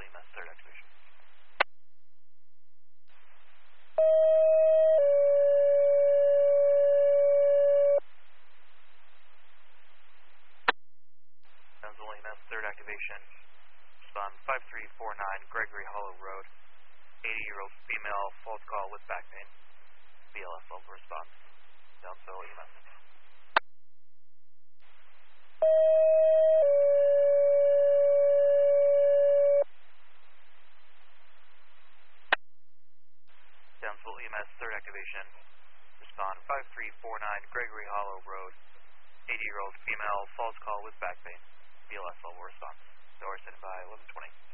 EMS, third activation. Townsville EMS, third activation. Respond 5349 Gregory Hollow Road. 80-year-old female, false call with back pain. BLS level response. Townsville EMS. Townsville EMS, third activation. Respond 5349 Gregory Hollow Road. 80-year-old female, false call with back pain. BLS level response. Door standing by 1120.